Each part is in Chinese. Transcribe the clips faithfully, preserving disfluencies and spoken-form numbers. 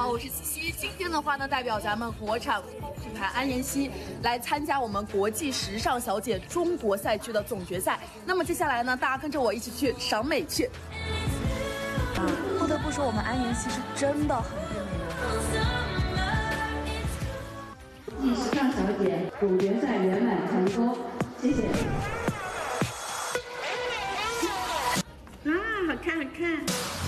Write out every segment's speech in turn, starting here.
好，我是西西。今天的话呢，代表咱们国产品牌安妍希来参加我们国际时尚小姐中国赛区的总决赛。那么接下来呢，大家跟着我一起去赏美去。啊，不得不说，我们安妍希是真的很变美了。 时尚小姐总决赛圆满成功，谢谢。 啊，好看好看。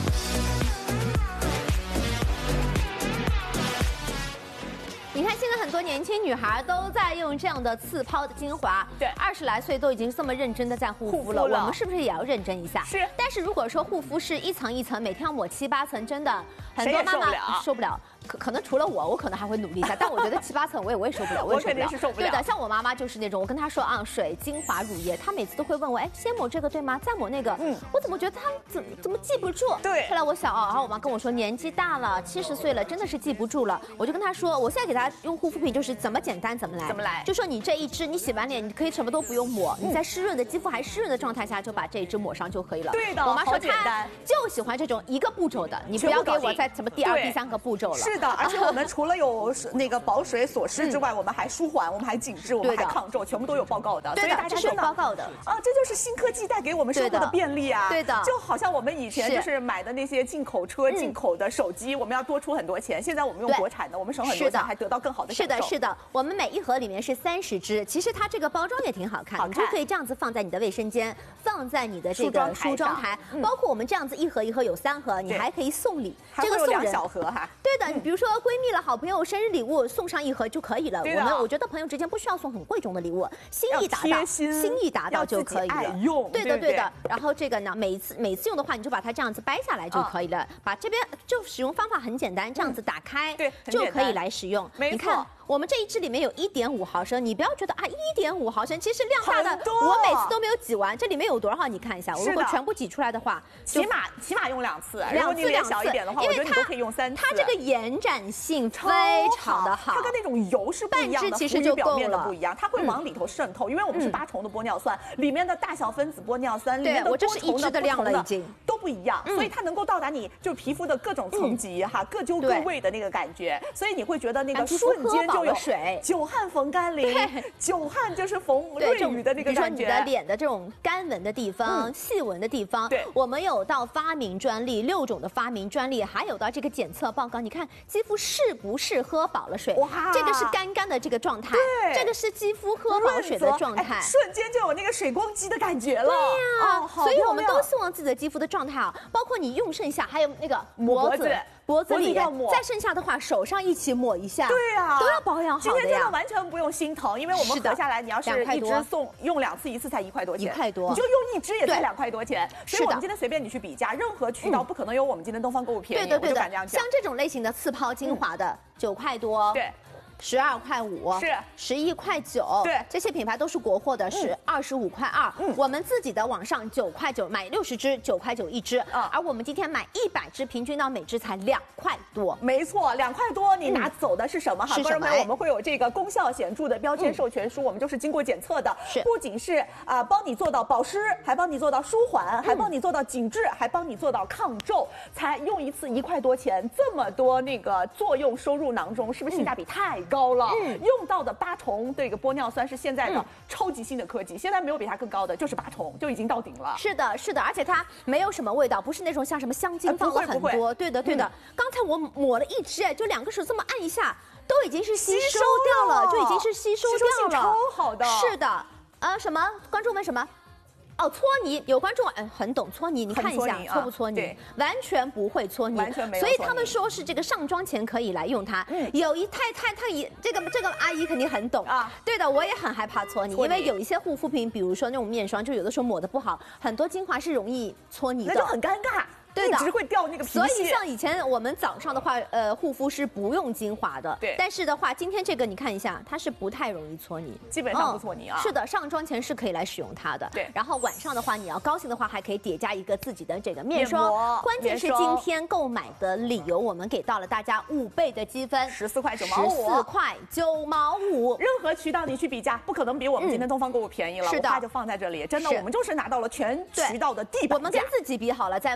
你看，现在很多年轻女孩都在用这样的刺抛的精华， 对， 二十来岁都已经这么认真的在护肤了， 护肤了我们是不是也要认真一下？ 是。 但是如果说护肤是一层一层，每天要抹七八层，真的很多妈妈受不了。可可能除了我，我可能还会努力一下，但我觉得七八层我也我也受不了，我也受不了。 我肯定是受不了。 对的，像我妈妈就是那种，我跟她说啊，水、精华、乳液，她每次都会问我，哎，先抹这个对吗？再抹那个。嗯。我怎么觉得她怎么怎么记不住？ 对。 后来我想啊，然后我妈跟我说，年纪大了，七十岁了，真的是记不住了。我就跟她说，我现在给她用护肤品就是怎么简单怎么来。 怎么来？ 就说你这一支，你洗完脸你可以什么都不用抹，嗯、你在湿润的肌肤还湿润的状态下，就把这一支抹上就可以了。 对的。 我妈说简单， 就喜欢这种一个步骤的，你不要给我再什么第二、第三个步骤了。 是的，而且我们。除了有那个保水锁湿之外，嗯、我们还舒缓，我们还紧致，我们还抗皱，全部都有报告的。 对的，这是有报告的啊，这就是新科技带给我们生活的便利啊。 对的， 就好像我们以前就是买的那些进口车、进口的手机，我们要多出很多钱。现在我们用国产的，我们省很多钱，还得到更好的享受。 是的，是的。我们每一盒里面是三十支，其实它这个包装也挺好看，你就可以这样子放在你的卫生间，放在你的这个梳妆台，包括我们这样子一盒一盒有三盒，你还可以送礼， 这个送两小盒哈。 对的，你比如说闺蜜了、好朋友生日礼物。送上一盒就可以了。我们我觉得朋友之间不需要送很贵重的礼物，心意达到，心意达到就可以了。 用对的对的。然后这个呢，每次每次用的话，你就把它这样子掰下来就可以了。把这边就使用方法很简单，这样子打开， 对， 就可以来使用。 没错。 我们这一支里面有一点五毫升，你不要觉得啊，一点五毫升其实量大的，我每次都没有挤完。这里面有多少？你看一下，我如果全部挤出来的话， 起码起码用两次。 两次两次， 小一点的话，我觉得你都可以用三次。 它这个延展性非常的好， 它跟那种油是不一样的， 半支其实就够了。 不一样，它会往里头渗透，因为我们是八重的玻尿酸，里面的大小分子玻尿酸，里面的我这是一支的量了已经都不一样，所以它能够到达你就是皮肤的各种层级哈，各揪各位的那个感觉，所以你会觉得那个瞬间就有水。 久旱逢甘霖，久旱就是逢瑞雨的那个感觉。 比如说你的脸的这种干纹的地方、细纹的地方， 对， 我们有到发明专利，六种的发明专利，还有到这个检测报告。你看肌肤是不是喝饱了水？ 哇， 这个是干干的这个状态， 对， 这个是肌肤喝饱水的状态， 瞬间就有那个水光肌的感觉了。 对呀，所以我们都希望自己的肌肤的状态啊，包括你用剩下，还有那个脖子。脖子里要抹，再剩下的话手上一起抹一下， 对呀， 都要保养好的呀。 今天真的完全不用心疼，因为我们合下来，你要是一支送用两次，一次才一块多钱， 一块多， 你就用一支也才两块多钱。所以我们今天随便你去比价，任何渠道不可能有我们今天东方购物便宜。 对的对的， 像这种类型的刺抛精华的九块多， 对。 十二块五是十一块九， 对， 这些品牌都是国货的，是二十五块二。嗯，我们自己的网上九块九买六十支，九块九一支。啊，而我们今天买一百支，平均到每支才两块多。 没错，两块多，你拿走的是什么？哈， 是什么？ 我们会有这个功效显著的标签授权书，我们就是经过检测的， 是不仅是啊帮你做到保湿，还帮你做到舒缓，还帮你做到紧致，还帮你做到抗皱，才用一次一块多钱，这么多那个作用收入囊中，是不是性价比太高了？嗯。用到的八重这个玻尿酸是现在的超级新的科技，现在没有比它更高的，就是八重就已经到顶了。 是的，是的，而且它没有什么味道，不是那种像什么香精放了很多。对的，对的。刚才我抹了一支，哎，就两个手这么按一下，都已经是吸收掉了，就已经是吸收掉了， 超好的。 是的，呃，什么？观众问什么？哦，搓泥有观众嗯很懂搓泥，你看一下搓不搓泥？完全不会搓泥， 完全没有。 所以他们说是这个上妆前可以来用它。嗯，有一太太太姨，这个这个阿姨肯定很懂啊。对的，我也很害怕搓泥，因为有一些护肤品，比如说那种面霜，就有的时候抹的不好，很多精华是容易搓泥的， 那就很尴尬。 对的， 一直会掉那个皮屑。 所以像以前我们早上的话，呃，护肤是不用精华的。 对。 但是的话，今天这个你看一下，它是不太容易搓泥， 基本上不搓泥啊。 是的，上妆前是可以来使用它的。 对。 然后晚上的话，你要高兴的话，还可以叠加一个自己的这个面霜。关键是今天购买的理由，我们给到了大家五倍的积分， 十四块九毛五。 十四块九毛五。 任何渠道你去比价，不可能比我们今天东方购物便宜了。 是的。 我话就放在这里，真的，我们就是拿到了全渠道的地板价。 我们跟自己比好了，在某东上。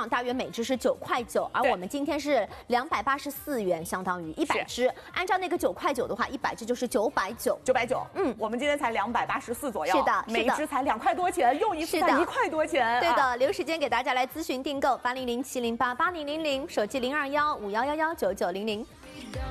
上大约每支是九块九，而我们今天是两百八十四元，相当于一百支。按照那个九块九的话，一百支就是九百九， 九百九。嗯，我们今天才两百八十四左右， 是的， 每一支才两块多钱，用一次才一块多钱。 对的，留时间给大家来咨询订购，八零零七零八八零零零，手机零二幺五幺幺幺九九零零。